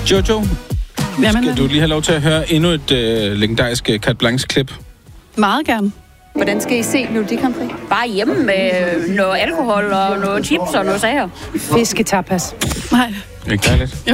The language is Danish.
Jojo, Jamen, skal du lige have lov til at høre endnu et legendarisk Carte Blanche-klip? meget gerne. Hvordan skal I se Melodi Grand Prix? Bare hjemme med noget alkohol og noget chips og noget sager. Fisketapas. Nej. Ikke dejligt?